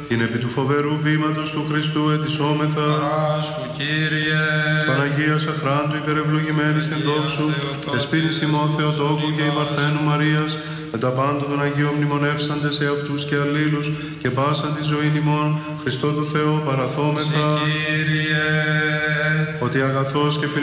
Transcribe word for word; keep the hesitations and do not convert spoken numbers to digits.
την επί του φοβερού βήματος του Χριστού ετισόμεθα. Παράσχου, Κύριε. Της Παναγίας αχράντου υπερευλογημένης εν δόξου, εσπίρις ημών Θεοτόκου και η Παρθένου Μαρίας, με τα πάντα των Αγίων μνημονεύσαντες σε αυτούς και αλλήλους και πάσαν τη ζωή ημών, Χριστό του Θεό παραθόμεθα, Κύριε. ότι αγαθός και